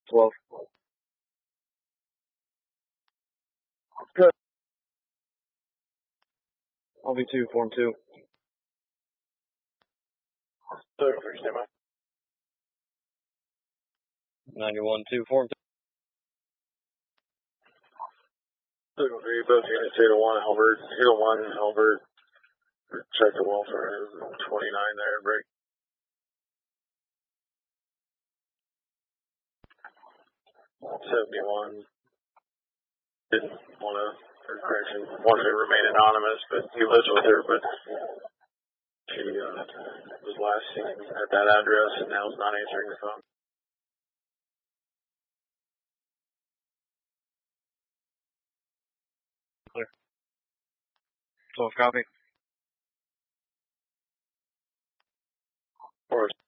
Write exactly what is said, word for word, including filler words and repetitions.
twelve. Good. I'll be two, form two. Third for stand by. ninety-one, two, form two. Third three, both units, eight oh one, Halbert, eight oh one, Halbert. Check the welfare, twenty-nine there, break. seventy-one. Didn't want to, or correction, wanted to remain anonymous, but he lives with her, but she uh, was last seen at that address and now is not answering the phone. Clear. twelve copy. Forest.